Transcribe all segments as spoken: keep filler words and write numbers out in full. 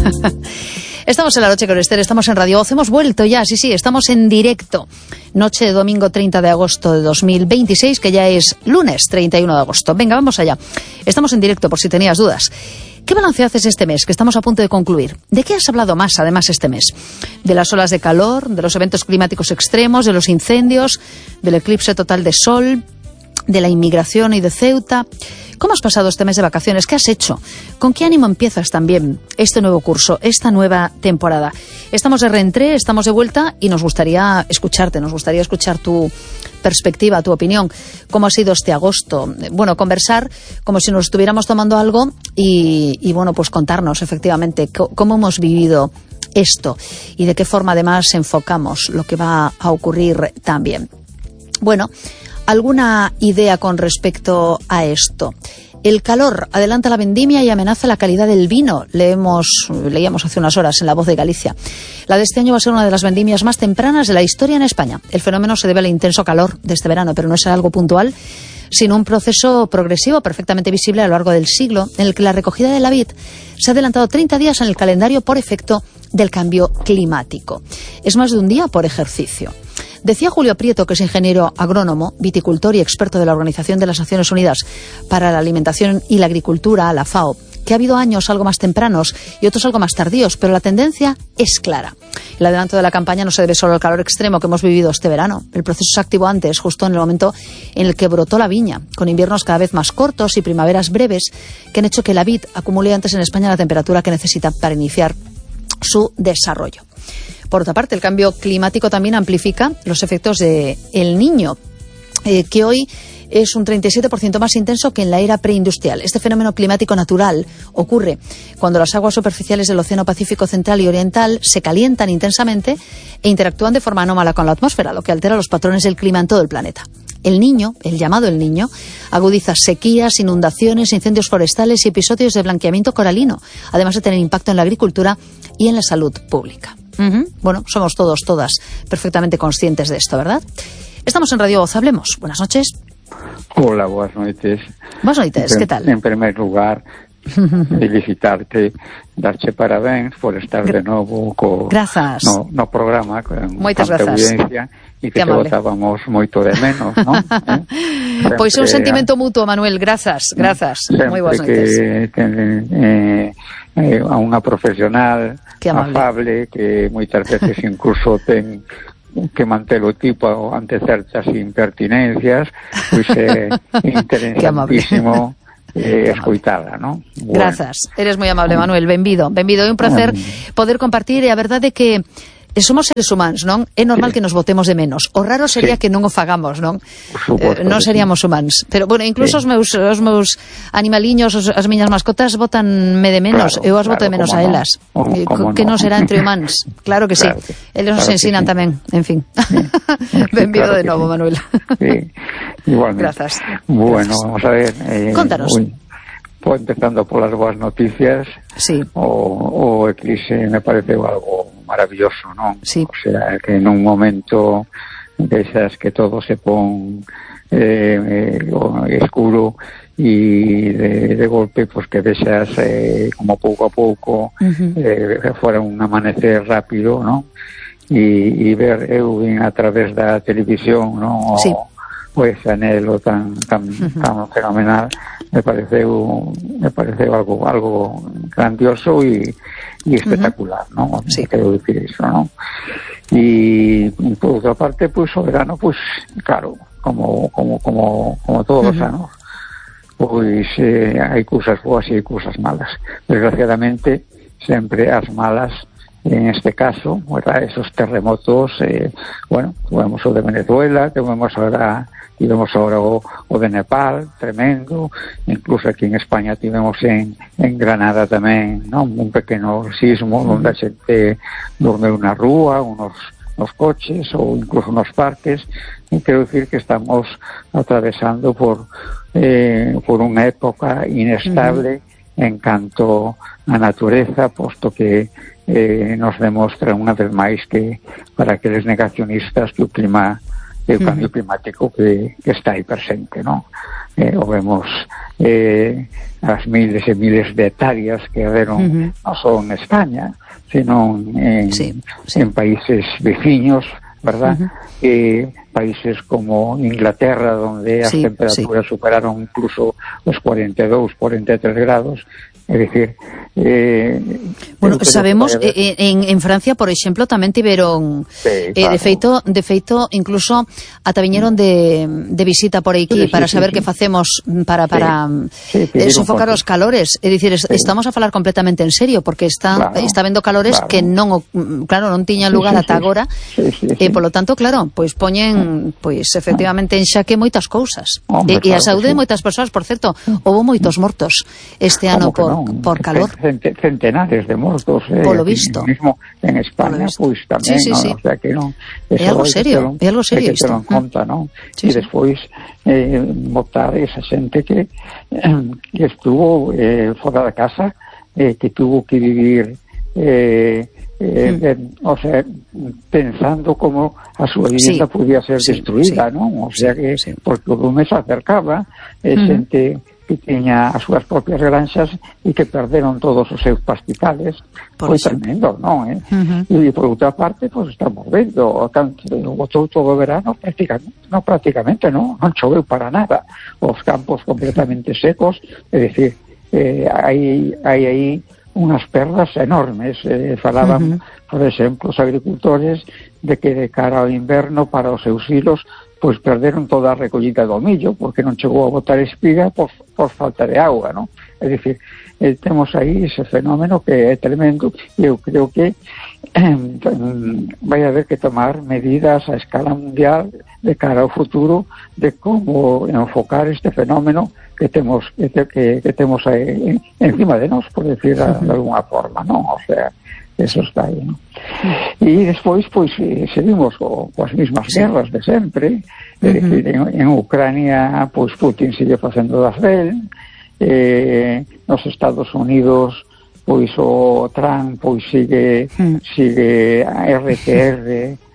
Estamos en La Noche con Esther, estamos en Radio Voz, hemos vuelto ya, sí, sí, estamos en directo. Noche de domingo treinta de agosto de dos mil veintiséis, que ya es lunes treinta y uno de agosto. Venga, vamos allá. Estamos en directo por si tenías dudas. ¿Qué balance haces este mes, que estamos a punto de concluir? ¿De qué has hablado más, además, este mes? ¿De las olas de calor, de los eventos climáticos extremos, de los incendios, del eclipse total de sol, de la inmigración y de Ceuta? ¿Cómo has pasado este mes de vacaciones? ¿Qué has hecho? ¿Con qué ánimo empiezas también este nuevo curso, esta nueva temporada? Estamos de reentré, estamos de vuelta y nos gustaría escucharte, nos gustaría escuchar tu perspectiva, tu opinión. ¿Cómo ha sido este agosto? Bueno, conversar como si nos estuviéramos tomando algo y, y bueno, pues contarnos efectivamente cómo hemos vivido esto y de qué forma además enfocamos lo que va a ocurrir también. Bueno, ¿alguna idea con respecto a esto? El calor adelanta la vendimia y amenaza la calidad del vino. Leemos, leíamos hace unas horas en La Voz de Galicia. La de este año va a ser una de las vendimias más tempranas de la historia en España. El fenómeno se debe al intenso calor de este verano, pero no es algo puntual, sino un proceso progresivo perfectamente visible a lo largo del siglo, en el que la recogida de la vid se ha adelantado treinta días en el calendario por efecto del cambio climático. Es más de un día por ejercicio. Decía Julio Prieto, que es ingeniero agrónomo, viticultor y experto de la Organización de las Naciones Unidas para la Alimentación y la Agricultura, la FAO, que ha habido años algo más tempranos y otros algo más tardíos, pero la tendencia es clara. El adelanto de la campaña no se debe solo al calor extremo que hemos vivido este verano. El proceso se activó antes, justo en el momento en el que brotó la viña, con inviernos cada vez más cortos y primaveras breves que han hecho que la vid acumule antes en España la temperatura que necesita para iniciar su desarrollo. Por otra parte, el cambio climático también amplifica los efectos de El Niño, eh, que hoy es un treinta y siete por ciento más intenso que en la era preindustrial. Este fenómeno climático natural ocurre cuando las aguas superficiales del Océano Pacífico Central y Oriental se calientan intensamente e interactúan de forma anómala con la atmósfera, lo que altera los patrones del clima en todo el planeta. El Niño, el llamado El Niño, agudiza sequías, inundaciones, incendios forestales y episodios de blanqueamiento coralino, además de tener impacto en la agricultura y en la salud pública. Uh-huh. Bueno, somos todos, todas perfectamente conscientes de esto, ¿verdad? Estamos en Radio Voz, hablemos. Buenas noches. Hola, buenas noches. Buenas noches, ¿qué tal? En primer lugar, felicitarte, darche parabéns por estar de novo co, grazas. No, no programa con moitas tanta grazas. Audiencia e que te botábamos moito de menos, non? Eh? Pois é un sentimento mutuo, Manuel, grazas, grazas. Moi boas noites. Que ten, eh, eh, a unha profesional que afable que moitas veces incluso ten que manter o tipo ante certas impertinencias, pois é interesantísimo eh, escoitada, non? Bueno. Grazas, eres moi amable, Manuel, benvido, benvido, é un placer poder compartir, e a verdade é que somos seres humanos, non? É normal que nos botemos de menos. O raro sería sí. que non o fagamos, non? Eh, non seríamos humanos. Pero, bueno, incluso sí. os meus os meus animaliños, os, as miñas mascotas botanme de menos. Claro, eu as boto claro, de menos a no. elas. O, que no. non será entre humanos. Claro que claro sí. Que, Eles nos claro ensinan sí. tamén. En fin. Sí. Benvido claro de novo, sí. Manuel. Sí. Igualmente. Grazas. Bueno, Grazas. Vamos a ver. Eh, Contanos. Uy. Pues empezando por las boas noticias, sí. o, o eclipse me parece algo maravilloso, ¿no? Sí. O sea, que en un momento de esas que todo se pone eh, eh, escuro y de, de golpe, pues que de esas eh, como poco a poco uh-huh. eh, fuera un amanecer rápido, ¿no? Y, y ver eu a través de la televisión, ¿no? Sí. Pues anhelo tan tan, uh-huh. tan fenomenal, me parece me parece algo algo grandioso y, y espectacular, uh-huh. ¿no? Sí. Quiero decir eso, ¿no? Y por otra parte, pues o verano, pues claro, como como como como todos uh-huh. los años, pues eh, hay cosas buenas y hay cosas malas. Desgraciadamente, siempre las malas. En este caso, ¿verdad? Esos terremotos, eh, bueno, tuvimos o de Venezuela, tuvimos ahora, tuvimos ahora o, o de Nepal, tremendo, incluso aquí en España tuvimos en, en Granada también, ¿no? Un pequeño sismo donde se te durmió una rúa, unos, unos coches o incluso unos parques, y quiero decir que estamos atravesando por, eh, por una época inestable uh-huh. en canto a natureza, puesto que Eh, nos demostra unha vez máis que para aqueles negacionistas que o clima e o cambio climático que, que está aí presente, non? Eh, o vemos eh, as miles e miles de hectáreas que haberon uh-huh. non só en España, sino en, sí, sí. en países veciños, verdad? Uh-huh. Eh, países como Inglaterra, donde as sí, temperaturas sí. superaron incluso os cuarenta e dous, cuarenta e tres grados. É dicir, eh, bueno, sabemos eh, en, en Francia, por exemplo, tamén tiveron sí, claro. eh, de feito, de feito incluso ata viñeron de, de visita por aquí sí, para sí, saber sí, que sí. facemos para para sí. Sí, eh, sofocar os calores, é dicir, sí. estamos a falar completamente en serio porque está claro, está vendo calores claro. que non, claro, non tiñan lugar sí, sí, ata sí. agora. Sí, sí, sí. E polo tanto, claro, pois poñen pois efectivamente en xaque moitas cousas. Hombre, e, claro, e a saúde sí. de moitas persoas, por certo, houbo moitos mortos este ano por por calor. Centenares de mortos. Eh, Polo visto. Mismo en España, pois pues, tamén, sí, sí, ¿no? sí. O sea que non. É algo serio, é algo serio isto. Que te conta, non? Sí, e sí. despois eh, botar esa xente que, eh, que estuvo eh, fora da casa, eh, que tuvo que vivir eh, eh, mm. de, o sea, pensando como a súa vivienda sí. podía ser sí, destruída, sí. non? O sea que, sí. porque o lume se acercaba, eh, mm. xente que tiña as súas propias granxas e que perderon todos os seus pastizales. Foi tremendo, non? Eh? Uh-huh. E por outra parte, pues, estamos vendo tanto, todo, todo o verano prácticamente, non prácticamente, non, non choveu para nada, os campos completamente secos, é dicir, eh, hai, hai aí unhas perdas enormes. Eh, falaban, uh-huh. por exemplo, os agricultores de que de cara ao inverno para os seus hilos pois perderon toda a recollida do millo porque non chegou a botar espiga por, por falta de auga, non? É dicir, eh, temos aí ese fenómeno que é tremendo e eu creo que eh, vai haber que tomar medidas a escala mundial de cara ao futuro de como enfocar este fenómeno que temos que, que, que temos aí encima de nós, por decir de alguna forma, non? O sea, eso está aí, ¿no? E despois, pois, seguimos co, coas mismas guerras de sempre. É dicir, en, en Ucrania, pois, Putin sigue facendo das del, eh, nos Estados Unidos, pois, o Trump, pois, sigue, sigue a R T R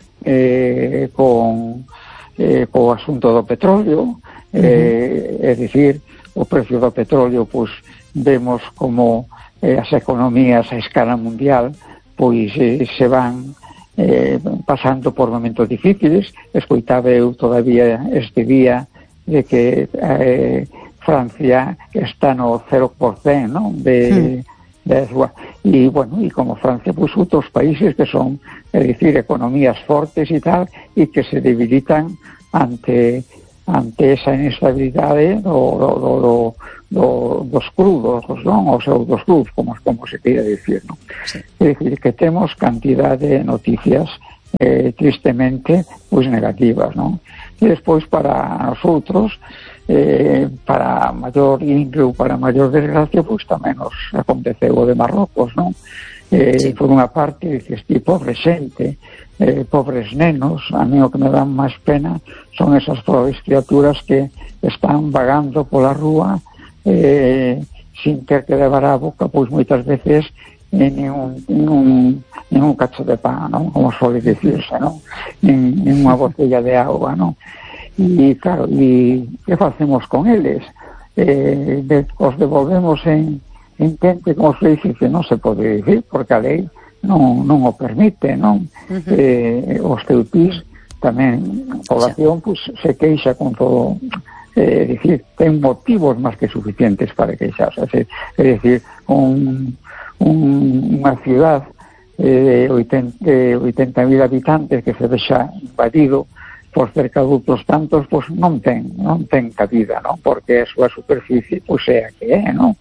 eh, con, eh, co asunto do petróleo, eh, é dicir, o precio do petróleo, pois, vemos como eh, as economías a escala mundial pois eh, se van eh, pasando por momentos difíciles. Escoitaba eu todavía este día de que eh, Francia está no cero por cento, non? De, mm. de e, bueno, e como Francia, pois outros países que son, é dicir, economías fortes e tal, e que se debilitan ante ante esa inestabilidade do, do, do, do, do, dos crudos, non? Ou sea, dos crudos, como, como se queira dicir, non? Sí. É dicir, que temos cantidad de noticias eh, tristemente pois negativas, non? E despois para nosotros, eh, para maior ímpetu, para maior desgracia, pois tamén nos aconteceu o de Marrocos, non? Eh, sí. Por unha parte, dices, ti, pobre xente, eh, pobres nenos, a mí o que me dan máis pena son esas pobres criaturas que están vagando pola rúa eh, sin ter que levar a boca, pois moitas veces en un, en un, en un cacho de pan, non? Como suele dicirse, non? En, en unha botella de agua, non? E claro, e que facemos con eles? Eh, de, os devolvemos en, en quente, como se dice, que non se pode dicir, porque a lei non, non o permite, non? Uh-huh. Eh, os teutís tamén, a población, sí. Pues, se queixa con todo, eh, dicir, ten motivos máis que suficientes para queixarse, é, é dicir, un, un, unha ciudad eh, de oitenta mil habitantes que se vexa invadido por cerca de outros tantos, pois pues, non ten, non ten cabida, non? Porque a súa superficie, pois, pues, é a que é, non?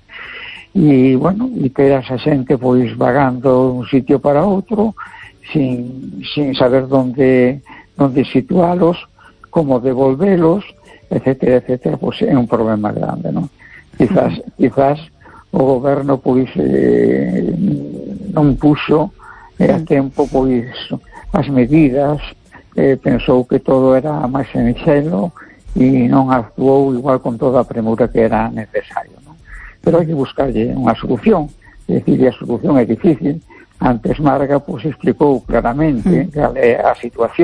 E, bueno, e ter esa xente, pois, vagando de un sitio para outro, sin, sin saber donde, donde situalos, como devolvelos, etcétera, etcétera, pois é un problema grande, non? Quizás, quizás o goberno, pois, eh, non puxo eh, a tempo, pois, as medidas, eh, pensou que todo era máis sinxelo e non actuou igual con toda a premura que era necesario, non? Pero hai que buscarlle unha solución, é dicir, a solución é difícil. Antes Marga, pois, explicou claramente mm. cal é a situación,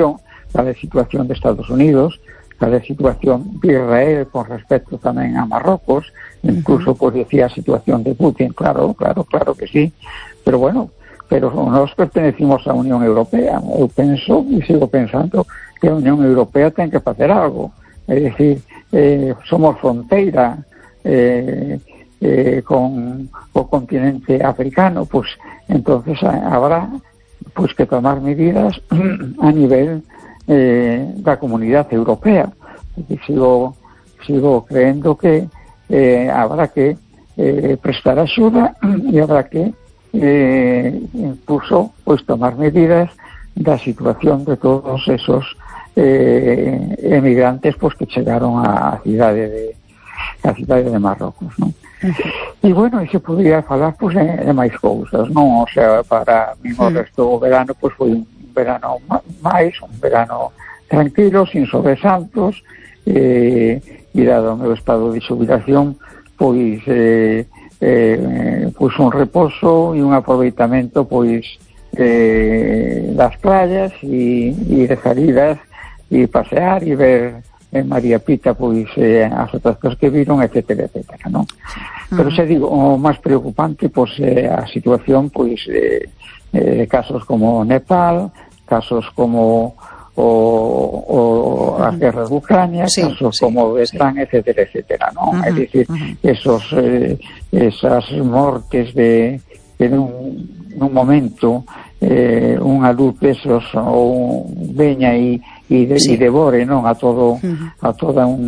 cal é a situación de Estados Unidos, cal é a situación de Israel con respecto tamén a Marrocos, incluso, pues, decía a situación de Putin, claro, claro, claro que sí, pero bueno, pero nós pertenecimos á Unión Europea. Eu penso e sigo pensando que a Unión Europea ten que facer algo, é dicir, eh, somos fronteira eh, eh, con o continente africano, pues entonces habrá pues que tomar medidas a nivel eh, da comunidade europea. E sigo sigo creendo que eh, habrá que eh, prestar axuda e habrá que eh, incluso pues tomar medidas da situación de todos esos eh, emigrantes pues que chegaron á cidade de a cidade de Marrocos, non? E bueno, e se podría falar pues de, de máis cousas, non? O sea, para mí o resto o verano pues foi un verano máis, un verano tranquilo, sin sobresaltos, eh, e dado o meu estado de xubilación, pois eh, eh, pois un reposo e un aproveitamento pois eh, das playas e, e de salidas e pasear e ver en María Pita pois eh, as outras cousas que viron, etcétera, etcétera, non? Uh-huh. Pero xa digo, o máis preocupante pois é a situación pois eh, eh, casos como Nepal, casos como o, o as guerras de Ucrania, sí, casos sí, como Vietnam, sí, etcétera, etcétera, non? Uh-huh. É dicir, uh-huh, esos eh, esas mortes de, de nun, nun momento eh, unha luz desos ou veña e e de, sí, devore, non, a todo uh-huh, a toda un,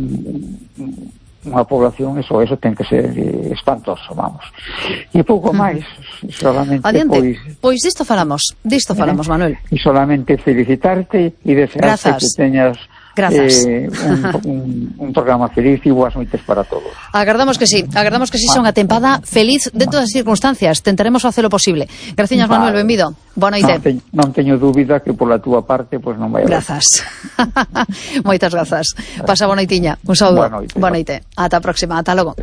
unha población, eso eso ten que ser espantoso, vamos. E pouco uh-huh máis, solamente Adiante. pois Pois disto falamos, disto eh, falamos, Manuel. E solamente felicitarte e desearte que teñas Eh, un, un, un programa feliz e boas noites para todos. Agardamos que sí, agardamos que sí sea unha tempada feliz dentro das circunstancias. Tentaremos facer o posible. Graciñas, Manuel, benvido. Boa noite. Non, te, non teño dúbida que pola túa parte pois non vai haber. Grazas. Moitas grazas. Pasa boa noitiña. Un saúdo. Boa noite. Boa noite. Ata a próxima. Ata logo.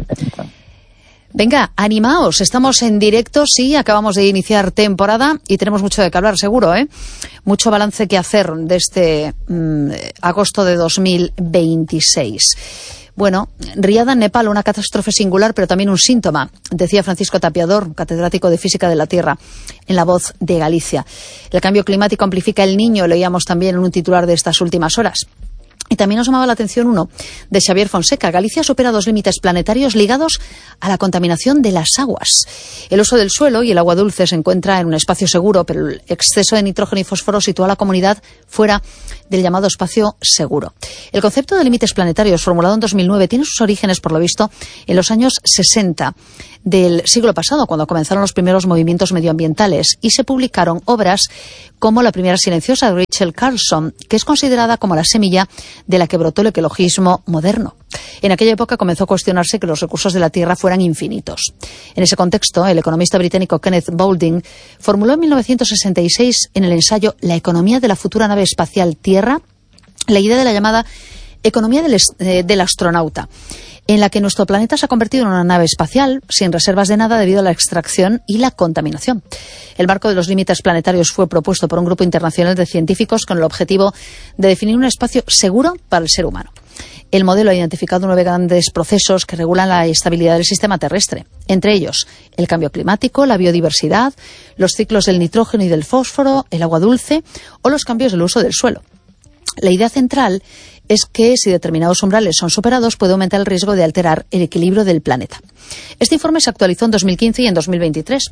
Venga, animaos, estamos en directo, sí, acabamos de iniciar temporada y tenemos mucho de qué hablar, seguro, ¿eh? Mucho balance que hacer de este mmm, agosto de dos mil veintiséis. Bueno, Riada en Nepal, una catástrofe singular, pero también un síntoma, decía Francisco Tapiador, catedrático de Física de la Tierra, en La Voz de Galicia. El cambio climático amplifica el Niño, leíamos también en un titular de estas últimas horas. Y también nos llamaba la atención uno de Xavier Fonseca. Galicia supera dos límites planetarios ligados a la contaminación de las aguas. El uso del suelo y el agua dulce se encuentra en un espacio seguro, pero el exceso de nitrógeno y fósforo sitúa a la comunidad fuera del llamado espacio seguro. El concepto de límites planetarios, formulado en dos mil nueve, tiene sus orígenes, por lo visto, en los años sesenta del siglo pasado, cuando comenzaron los primeros movimientos medioambientales y se publicaron obras como La primera silenciosa de Rachel Carlson, que es considerada como la semilla de la que brotó el ecologismo moderno. En aquella época comenzó a cuestionarse que los recursos de la Tierra fueran infinitos. En ese contexto, el economista británico Kenneth Boulding formuló en mil novecientos sesenta y seis en el ensayo La economía de la futura nave espacial Tierra la idea de la llamada economía del, eh, del astronauta, en la que nuestro planeta se ha convertido en una nave espacial sin reservas de nada debido a la extracción y la contaminación. El marco de los límites planetarios fue propuesto por un grupo internacional de científicos con el objetivo de definir un espacio seguro para el ser humano. El modelo ha identificado nueve grandes procesos que regulan la estabilidad del sistema terrestre, entre ellos el cambio climático, la biodiversidad, los ciclos del nitrógeno y del fósforo, el agua dulce o los cambios del uso del suelo. La idea central es que si determinados umbrales son superados puede aumentar el riesgo de alterar el equilibrio del planeta. Este informe se actualizó en dos mil quince y en dos mil veintitrés.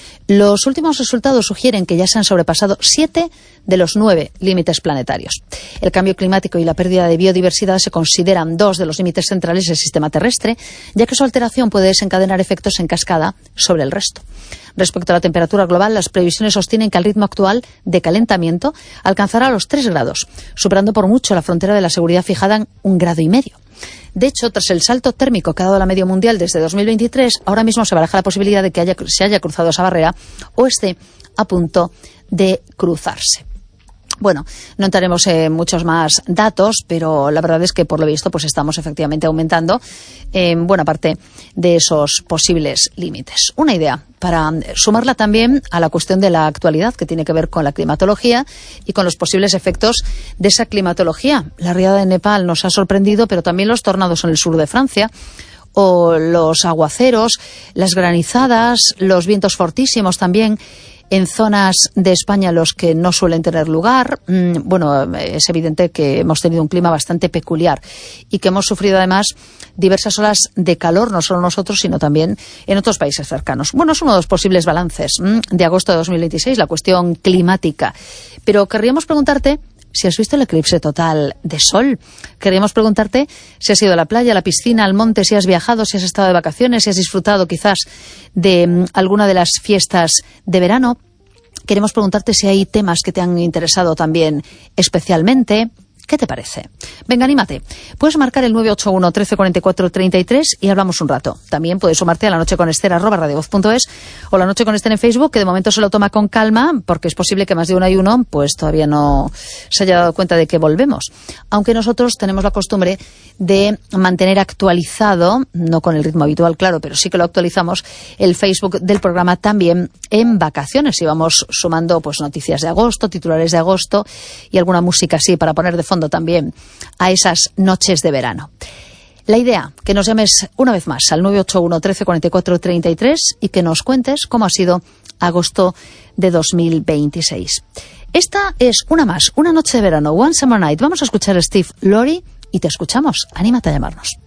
Los últimos resultados sugieren que ya se han sobrepasado siete de los nueve límites planetarios. El cambio climático y la pérdida de biodiversidad se consideran dos de los límites centrales del sistema terrestre, ya que su alteración puede desencadenar efectos en cascada sobre el resto. Respecto a la temperatura global, las previsiones sostienen que el ritmo actual de calentamiento alcanzará los tres grados, superando por mucho la frontera de la seguridad fijada en un grado y medio. De hecho, tras el salto térmico que ha dado la media mundial desde dos mil veintitrés, ahora mismo se baraja la posibilidad de que haya, se haya cruzado esa barrera o esté a punto de cruzarse. Bueno, no entraremos en muchos más datos, pero la verdad es que por lo visto pues estamos efectivamente aumentando en buena parte de esos posibles límites. Una idea para sumarla también a la cuestión de la actualidad que tiene que ver con la climatología y con los posibles efectos de esa climatología. La riada de Nepal nos ha sorprendido, pero también los tornados en el sur de Francia, o los aguaceros, las granizadas, los vientos fortísimos también en zonas de España los que no suelen tener lugar. Bueno, es evidente que hemos tenido un clima bastante peculiar y que hemos sufrido además diversas olas de calor, no solo nosotros, sino también en otros países cercanos. Bueno, es uno de los posibles balances de agosto de dos mil veintiséis, la cuestión climática. Pero querríamos preguntarte si has visto el eclipse total de sol. Queríamos preguntarte si has ido a la playa, a la piscina, al monte, si has viajado, si has estado de vacaciones, si has disfrutado quizás de um, alguna de las fiestas de verano. Queremos preguntarte si hay temas que te han interesado también especialmente. ¿Qué te parece? Venga, anímate. Puedes marcar el nueve ocho uno, trece cuarenta y cuatro, treinta y tres y hablamos un rato. También puedes sumarte a La Noche con Esther, arroba radiovoz punto es, o La Noche con Esther en Facebook, que de momento se lo toma con calma, porque es posible que más de uno y uno pues todavía no se haya dado cuenta de que volvemos. Aunque nosotros tenemos la costumbre de mantener actualizado, no con el ritmo habitual, claro, pero sí que lo actualizamos, el Facebook del programa también en vacaciones. Y vamos sumando pues noticias de agosto, titulares de agosto y alguna música así para poner de fondo también a esas noches de verano. La idea, que nos llames una vez más al nueve ocho uno, trece cuarenta y cuatro, treinta y tres y que nos cuentes cómo ha sido agosto de dos mil veintiséis. Esta es una más, una noche de verano, One Summer Night. Vamos a escuchar a Steve Lorry y te escuchamos. Anímate a llamarnos.